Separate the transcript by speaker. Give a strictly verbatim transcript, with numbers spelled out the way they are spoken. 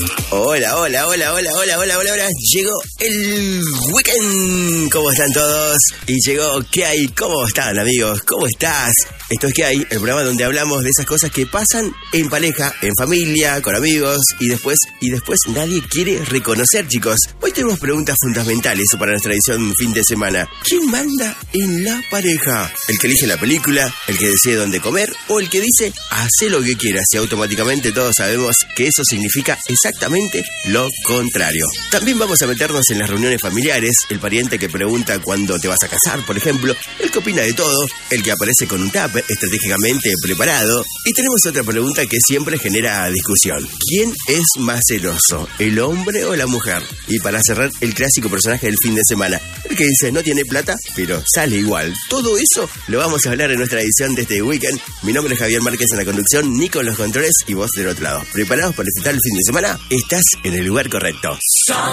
Speaker 1: Hola, hola, hola, hola, hola, hola, hola, hola. Llegó el weekend. ¿Cómo están todos? Y llegó ¿Qué hay? ¿Cómo están, amigos? ¿Cómo estás? Esto es ¿Qué hay? El programa donde hablamos de esas cosas que pasan en pareja, en familia, con amigos y después, y después nadie quiere reconocer, chicos. Hoy tenemos preguntas fundamentales para nuestra edición fin de semana. ¿Quién manda en la pareja? ¿El que elige la película? ¿El que decide dónde comer? ¿O el que dice hace lo que quieras? Y automáticamente todos sabemos que eso significa exactamente lo contrario. También vamos a meternos en las reuniones familiares, el pariente que pregunta cuándo te vas a casar, por ejemplo, el que opina de todo, el que aparece con un tupper estratégicamente preparado. Y tenemos otra pregunta que siempre genera discusión. ¿Quién es más celoso, el hombre o la mujer? Y para cerrar, el clásico personaje del fin de semana, el que dice no tiene plata, pero sale igual. Todo eso lo vamos a hablar en nuestra edición de este weekend. Mi nombre es Javier Márquez en la conducción, Nico en los controles y vos del otro lado. ¿Preparados para disfrutar el fin de semana? Estás en el lugar correcto.